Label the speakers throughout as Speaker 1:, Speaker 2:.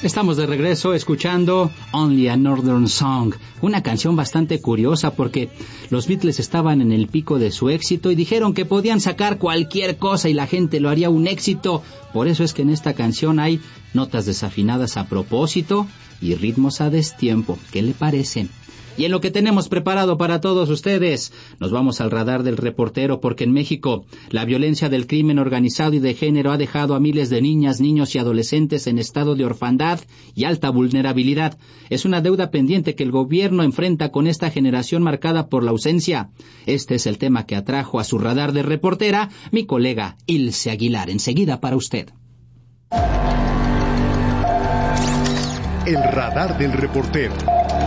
Speaker 1: Estamos de regreso escuchando Only a Northern Song, una canción bastante curiosa porque los Beatles estaban en el pico de su éxito y dijeron que podían sacar cualquier cosa y la gente lo haría un éxito. Por eso es que en esta canción hay notas desafinadas a propósito y ritmos a destiempo. ¿Qué le parece? Y en lo que tenemos preparado para todos ustedes, nos vamos al radar del reportero porque en México la violencia del crimen organizado y de género ha dejado a miles de niñas, niños y adolescentes en estado de orfandad y alta vulnerabilidad. Es una deuda pendiente que el gobierno enfrenta con esta generación marcada por la ausencia. Este es el tema que atrajo a su radar de reportera mi colega Ilse Aguilar. Enseguida para usted.
Speaker 2: El radar del reportero.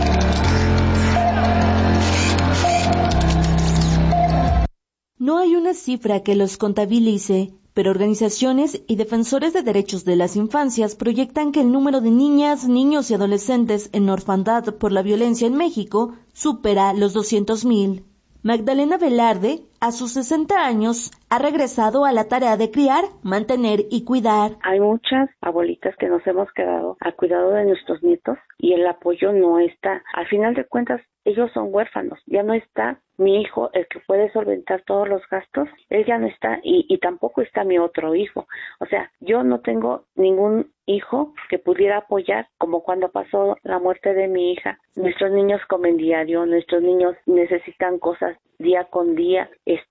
Speaker 3: No hay una cifra que los contabilice, pero organizaciones y defensores de derechos de las infancias proyectan que el número de niñas, niños y adolescentes en orfandad por la violencia en México supera los 200,000. Magdalena Velarde, a sus 60 años, ha regresado a la tarea de criar, mantener y cuidar.
Speaker 4: Hay muchas abuelitas que nos hemos quedado al cuidado de nuestros nietos y el apoyo no está. Al final de cuentas, ellos son huérfanos. Ya no está mi hijo, el que puede solventar todos los gastos. Él ya no está y tampoco está mi otro hijo. O sea, yo no tengo ningún hijo que pudiera apoyar, como cuando pasó la muerte de mi hija. Nuestros niños comen diario, nuestros niños necesitan cosas día con día,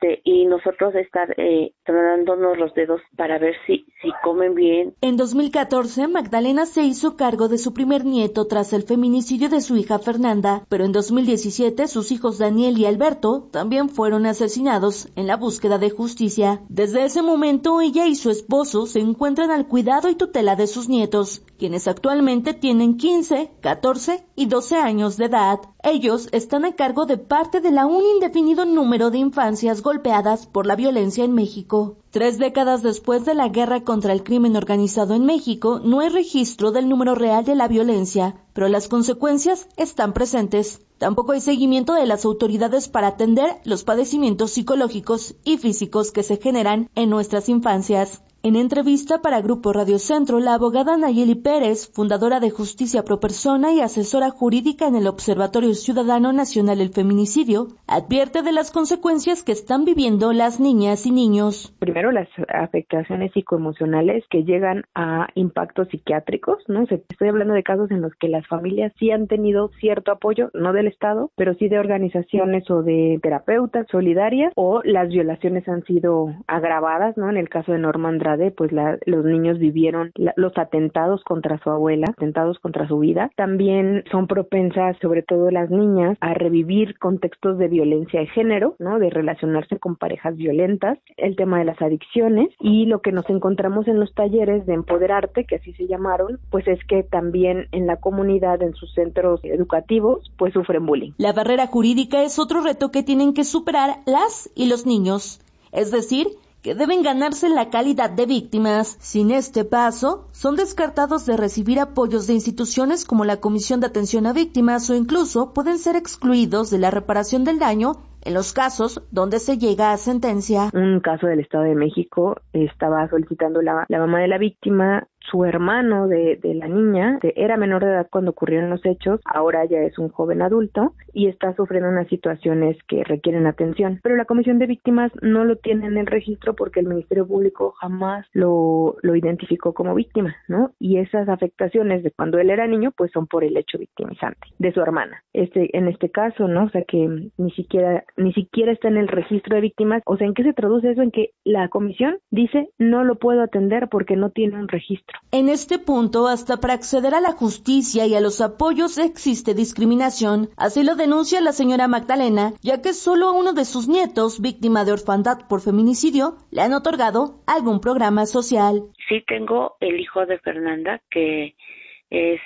Speaker 4: y nosotros estar tronándonos los dedos para ver si comen bien.
Speaker 3: En 2014, Magdalena se hizo cargo de su primer nieto tras el feminicidio de su hija Fernanda, pero en 2017 sus hijos Daniel y Alberto también fueron asesinados en la búsqueda de justicia. Desde ese momento, ella y su esposo se encuentran al cuidado y tutela de sus nietos, quienes actualmente tienen 15, 14 y 12 años de edad. Ellos están a cargo de parte del aún indefinido número de infancias golpeadas por la violencia en México. 3 décadas después de la guerra contra el crimen organizado en México, no hay registro del número real de la violencia, pero las consecuencias están presentes. Tampoco hay seguimiento de las autoridades para atender los padecimientos psicológicos y físicos que se generan en nuestras infancias. En entrevista para Grupo Radio Centro, la abogada Nayeli Pérez, fundadora de Justicia Pro Persona y asesora jurídica en el Observatorio Ciudadano Nacional del Feminicidio, advierte de las consecuencias que están viviendo las niñas y niños.
Speaker 5: Primero, las afectaciones psicoemocionales que llegan a impactos psiquiátricos, ¿no? Estoy hablando de casos en los que las familias sí han tenido cierto apoyo, no del Estado, pero sí de organizaciones o de terapeutas solidarias, o las violaciones han sido agravadas, ¿no? En el caso de Norma Andrade, pues los niños vivieron los atentados contra su abuela, atentados contra su vida. También son propensas, sobre todo las niñas, a revivir contextos de violencia de género, ¿no? De relacionarse con parejas violentas, el tema de las adicciones, y lo que nos encontramos en los talleres de Empoderarte, que así se llamaron, pues es que también en la comunidad, en sus centros educativos, pues sufren bullying.
Speaker 3: La barrera jurídica es otro reto que tienen que superar las y los niños, es decir, que deben ganarse la calidad de víctimas. Sin este paso, son descartados de recibir apoyos de instituciones como la Comisión de Atención a Víctimas o incluso pueden ser excluidos de la reparación del daño en los casos donde se llega a sentencia.
Speaker 5: Un caso del Estado de México, estaba solicitando la mamá de la víctima, su hermano de la niña, que era menor de edad cuando ocurrieron los hechos, ahora ya es un joven adulto y está sufriendo unas situaciones que requieren atención. Pero la Comisión de Víctimas no lo tiene en el registro porque el Ministerio Público jamás lo identificó como víctima, ¿no? Y esas afectaciones de cuando él era niño, pues son por el hecho victimizante de su hermana. En este caso, ¿no? O sea que ni siquiera está en el registro de víctimas. O sea, ¿en qué se traduce eso? En que la comisión dice no lo puedo atender porque no tiene un registro.
Speaker 3: En este punto, hasta para acceder a la justicia y a los apoyos existe discriminación. Así lo denuncia la señora Magdalena, ya que solo a uno de sus nietos, víctima de orfandad por feminicidio, le han otorgado algún programa social.
Speaker 4: Sí, tengo el hijo de Fernanda, que es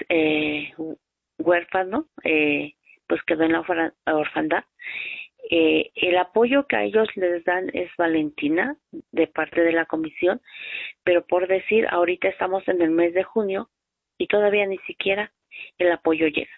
Speaker 4: huérfano, pues quedó en la orfandad. El apoyo que a ellos les dan es Valentina, de parte de la comisión, pero por decir, ahorita estamos en el mes de junio y todavía ni siquiera el apoyo llega.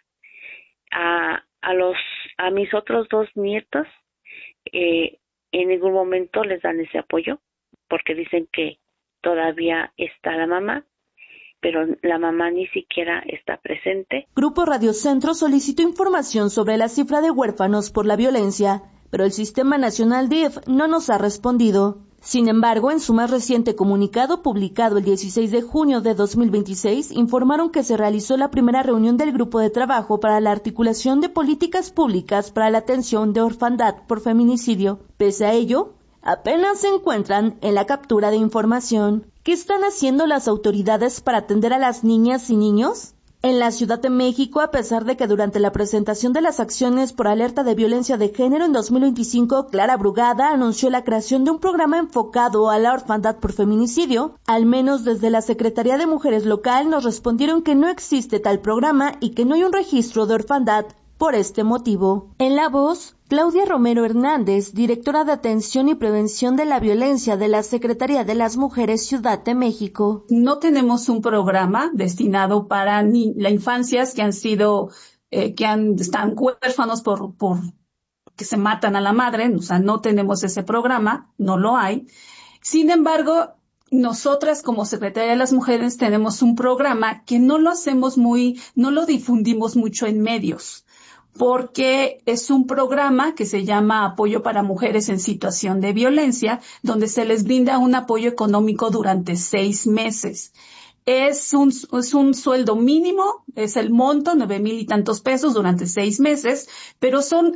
Speaker 4: A mis otros 2 nietos, en ningún momento les dan ese apoyo, porque dicen que todavía está la mamá pero la mamá ni siquiera está presente.
Speaker 3: Grupo Radio Centro solicitó información sobre la cifra de huérfanos por la violencia, pero el Sistema Nacional DIF no nos ha respondido. Sin embargo, en su más reciente comunicado publicado el 16 de junio de 2026, informaron que se realizó la primera reunión del Grupo de Trabajo para la articulación de políticas públicas para la atención de orfandad por feminicidio. Pese a ello, apenas se encuentran en la captura de información. ¿Qué están haciendo las autoridades para atender a las niñas y niños? En la Ciudad de México, a pesar de que durante la presentación de las acciones por alerta de violencia de género en 2025, Clara Brugada anunció la creación de un programa enfocado a la orfandad por feminicidio, al menos desde la Secretaría de Mujeres local nos respondieron que no existe tal programa y que no hay un registro de orfandad por este motivo. En La Voz, Claudia Romero Hernández, directora de Atención y Prevención de la Violencia de la Secretaría de las Mujeres Ciudad de México.
Speaker 6: No tenemos un programa destinado para las infancias que han sido, están huérfanos por que se matan a la madre, o sea, no tenemos ese programa, no lo hay. Sin embargo, nosotras como Secretaría de las Mujeres tenemos un programa que no lo difundimos mucho en medios, porque es un programa que se llama Apoyo para Mujeres en Situación de Violencia, donde se les brinda un apoyo económico durante 6 meses. Es un sueldo mínimo, es el monto, 9,000 y tantos pesos durante 6 meses, pero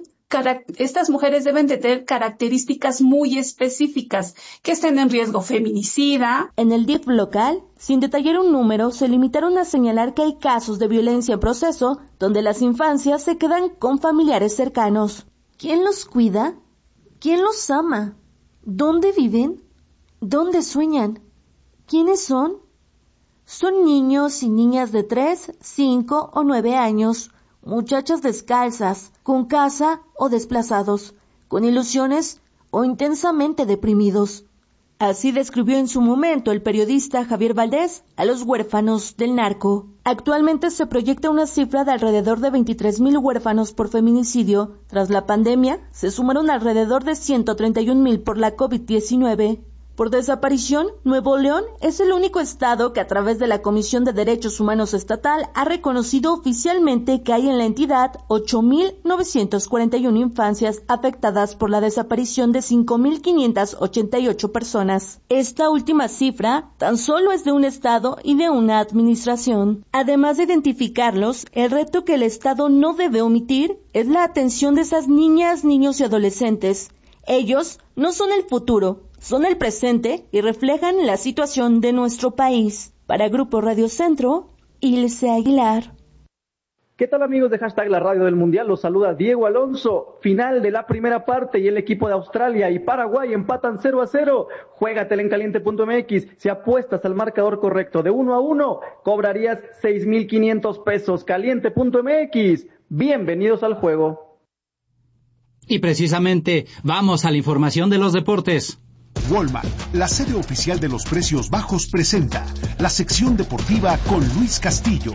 Speaker 6: estas mujeres deben de tener características muy específicas, que estén en riesgo feminicida.
Speaker 3: En el DIF local, sin detallar un número, se limitaron a señalar que hay casos de violencia en proceso donde las infancias se quedan con familiares cercanos. ¿Quién los cuida? ¿Quién los ama? ¿Dónde viven? ¿Dónde sueñan? ¿Quiénes son? Son niños y niñas de 3, 5 o 9 años, muchachas descalzas, con casa o desplazados, con ilusiones o intensamente deprimidos. Así describió en su momento el periodista Javier Valdés a los huérfanos del narco. Actualmente se proyecta una cifra de alrededor de 23,000 huérfanos por feminicidio. Tras la pandemia, se sumaron alrededor de 131,000 por la COVID-19. Por desaparición, Nuevo León es el único estado que a través de la Comisión de Derechos Humanos Estatal ha reconocido oficialmente que hay en la entidad 8,941 infancias afectadas por la desaparición de 5,588 personas. Esta última cifra tan solo es de un estado y de una administración. Además de identificarlos, el reto que el estado no debe omitir es la atención de esas niñas, niños y adolescentes. Ellos no son el futuro, son el presente y reflejan la situación de nuestro país. Para Grupo Radio Centro, Ilse Aguilar.
Speaker 7: ¿Qué tal, amigos de Hashtag La Radio del Mundial? Los saluda Diego Alonso. Final de la primera parte y el equipo de Australia y Paraguay empatan 0-0. Juégatela en caliente.mx. Si apuestas al marcador correcto de 1-1, cobrarías 6,500 pesos. Caliente.mx. Bienvenidos al juego.
Speaker 1: Y precisamente vamos a la información de los deportes.
Speaker 2: Walmart, la sede oficial de los precios bajos, presenta la sección deportiva con Luis Castillo.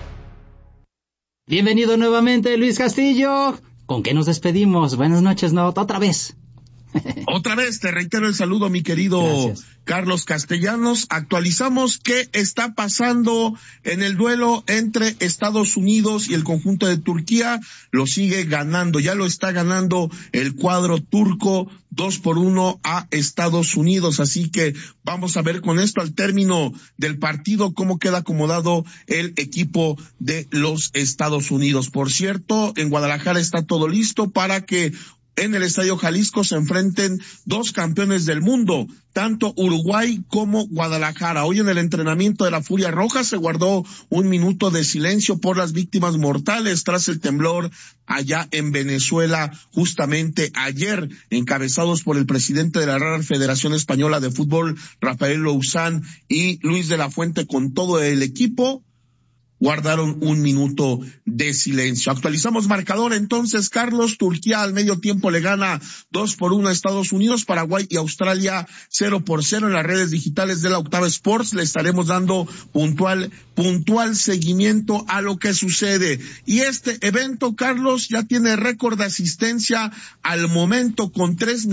Speaker 1: Bienvenido nuevamente, Luis Castillo. ¿Con qué nos despedimos? Buenas noches, ¿no? Otra vez.
Speaker 8: Otra vez te reitero el saludo, mi querido Carlos Castellanos. Actualizamos qué está pasando en el duelo entre Estados Unidos y el conjunto de Turquía. Lo sigue ganando, ya lo está ganando el cuadro turco 2-1 a Estados Unidos. Así que vamos a ver con esto al término del partido cómo queda acomodado el equipo de los Estados Unidos. Por cierto, en Guadalajara está todo listo para que en el Estadio Jalisco se enfrenten 2 campeones del mundo, tanto Uruguay como Guadalajara. Hoy en el entrenamiento de la Furia Roja se guardó 1 minuto de silencio por las víctimas mortales tras el temblor allá en Venezuela, justamente ayer, encabezados por el presidente de la Real Federación Española de Fútbol, Rafael Louzán, y Luis de la Fuente con todo el equipo. Guardaron 1 minuto de silencio. Actualizamos marcador entonces, Carlos. Turquía al medio tiempo le gana 2-1 a Estados Unidos. Paraguay y Australia 0-0 en las redes digitales de la Octava Sports. Le estaremos dando puntual puntual seguimiento a lo que sucede. Y este evento, Carlos, ya tiene récord de asistencia al momento con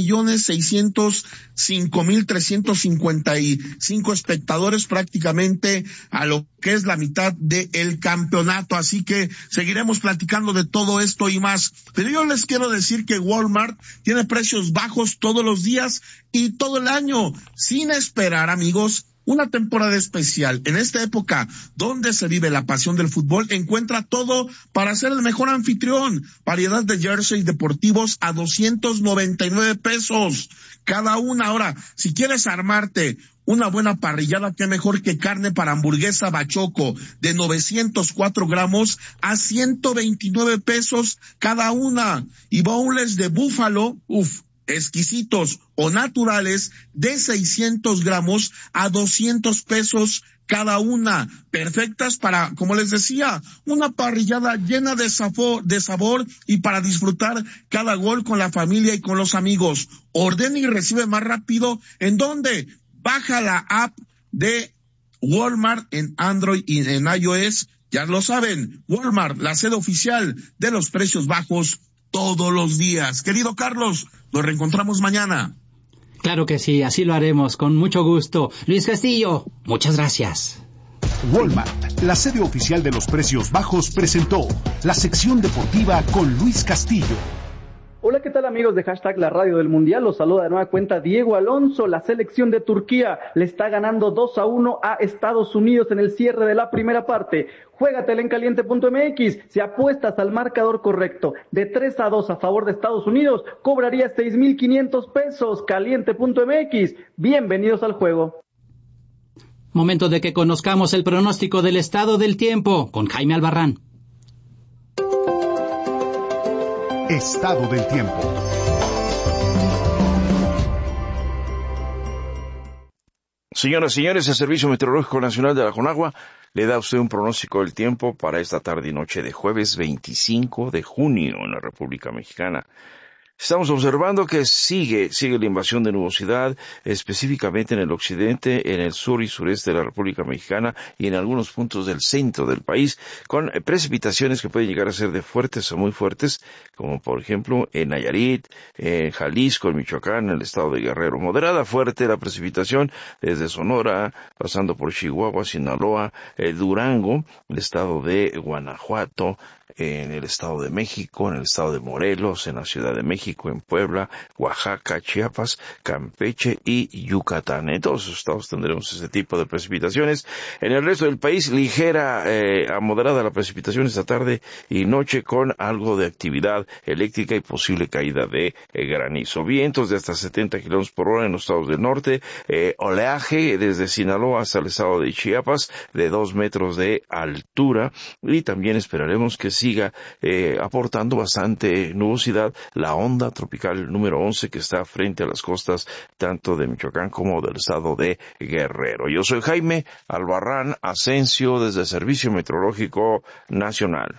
Speaker 8: 3,605,355 espectadores, prácticamente a lo que es la mitad del campeonato. Así que seguiremos platicando de todo esto y más. Pero yo les quiero decir que Walmart tiene precios bajos todos los días y todo el año, sin esperar, amigos, una temporada especial. En esta época donde se vive la pasión del fútbol, encuentra todo para ser el mejor anfitrión. Variedad de jerseys deportivos a 299 pesos cada una. Ahora, si quieres armarte una buena parrillada, qué mejor que carne para hamburguesa bachoco de 904 gramos a 129 pesos cada una. Y bowls de búfalo, exquisitos o naturales de 600 gramos a 200 pesos cada una, perfectas para, como les decía, una parrillada llena de sabor y para disfrutar cada gol con la familia y con los amigos. Ordena y recibe más rápido. ¿En dónde? Baja la app de Walmart en Android y en iOS. Ya lo saben, Walmart, la sede oficial de los precios bajos todos los días. Querido Carlos, nos reencontramos mañana.
Speaker 1: Claro que sí, así lo haremos, con mucho gusto. Luis Castillo, muchas gracias.
Speaker 2: Walmart, la sede oficial de los precios bajos, presentó la sección deportiva con Luis Castillo.
Speaker 7: Hola, ¿qué tal amigos de Hashtag La Radio del Mundial? Los saluda de nueva cuenta Diego Alonso. La selección de Turquía le está ganando 2-1 a Estados Unidos en el cierre de la primera parte. Juégatela en caliente.mx. Si apuestas al marcador correcto de 3-2 a favor de Estados Unidos, cobrarías 6,500 pesos. Caliente.mx. Bienvenidos al juego.
Speaker 1: Momento de que conozcamos el pronóstico del estado del tiempo con Jaime Albarrán.
Speaker 2: Estado del tiempo.
Speaker 9: Señoras y señores, el Servicio Meteorológico Nacional de la Conagua le da a usted un pronóstico del tiempo para esta tarde y noche de jueves 25 de junio en la República Mexicana. Estamos observando que sigue la invasión de nubosidad, específicamente en el occidente, en el sur y sureste de la República Mexicana y en algunos puntos del centro del país, con precipitaciones que pueden llegar a ser de fuertes o muy fuertes, como por ejemplo en Nayarit, en Jalisco, en Michoacán, en el estado de Guerrero. Moderada fuerte la precipitación desde Sonora, pasando por Chihuahua, Sinaloa, Durango, el estado de Guanajuato, en el estado de México, en el estado de Morelos, en la Ciudad de México, en Puebla, Oaxaca, Chiapas, Campeche y Yucatán. En todos esos estados tendremos ese tipo de precipitaciones. En el resto del país, ligera a moderada la precipitación esta tarde y noche con algo de actividad eléctrica y posible caída de granizo. Vientos de hasta 70 kilómetros por hora en los estados del norte, oleaje desde Sinaloa hasta el estado de Chiapas de 2 metros de altura y también esperaremos que siga aportando bastante nubosidad la onda tropical número 11 que está frente a las costas tanto de Michoacán como del estado de Guerrero. Yo soy Jaime Albarrán Asensio desde el Servicio Meteorológico Nacional.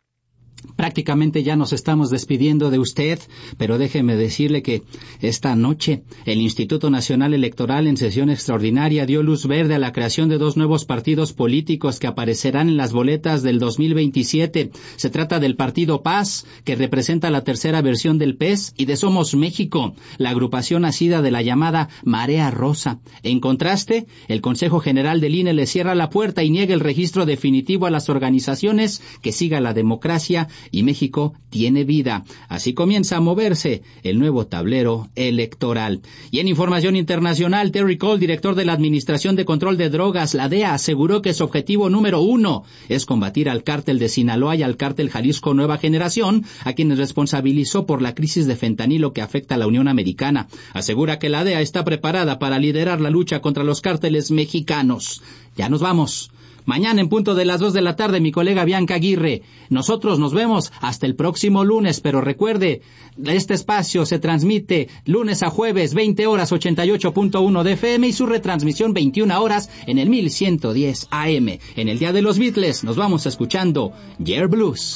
Speaker 1: Prácticamente ya nos estamos despidiendo de usted, pero déjeme decirle que esta noche el Instituto Nacional Electoral en sesión extraordinaria dio luz verde a la creación de 2 nuevos partidos políticos que aparecerán en las boletas del 2027. Se trata del Partido Paz, que representa la tercera versión del PES, y de Somos México, la agrupación nacida de la llamada Marea Rosa. En contraste, el Consejo General del INE le cierra la puerta y niega el registro definitivo a las organizaciones que siga la democracia y México tiene vida. Así comienza a moverse el nuevo tablero electoral. Y en información internacional, Terry Cole, director de la Administración de Control de Drogas, la DEA, aseguró que su objetivo número 1 es combatir al cártel de Sinaloa y al cártel Jalisco Nueva Generación, a quienes responsabilizó por la crisis de fentanilo que afecta a la Unión Americana. Asegura que la DEA está preparada para liderar la lucha contra los cárteles mexicanos. Ya nos vamos. Mañana en punto de las 2 de la tarde, mi colega Bianca Aguirre. Nosotros nos vemos hasta el próximo lunes, pero recuerde, este espacio se transmite lunes a jueves, 20 horas, 88.1 de FM y su retransmisión 21 horas en el 1110 AM. En el Día de los Beatles nos vamos escuchando Year Blues.